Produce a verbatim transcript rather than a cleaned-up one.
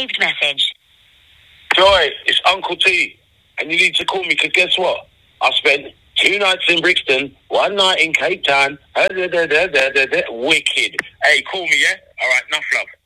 saved message. Joy, it's Uncle T. And you need to call me, because guess what? I spent two nights in Brixton, one night in Cape Town. Wicked. Hey, call me, yeah? All right, enough love.